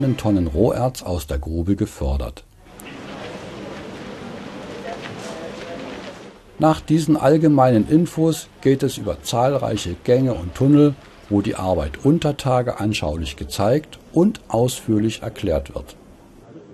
Tonnen Roherz aus der Grube gefördert. Nach diesen allgemeinen Infos geht es über zahlreiche Gänge und Tunnel, wo die Arbeit unter Tage anschaulich gezeigt und ausführlich erklärt wird.